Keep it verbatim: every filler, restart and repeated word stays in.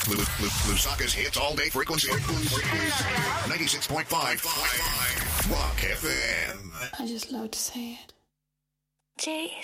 Lusaka's hits all day frequency. ninety-six point five Rock F M. I just love to say it. Jay